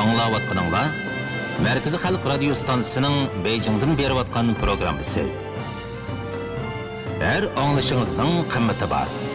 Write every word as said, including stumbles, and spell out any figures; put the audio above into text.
аңлаватқаныңlar Merkezi Halk Radyo Stansiyasının Beijing'den beriyotgan programmasi. Her anlaşınızның kıymeti var.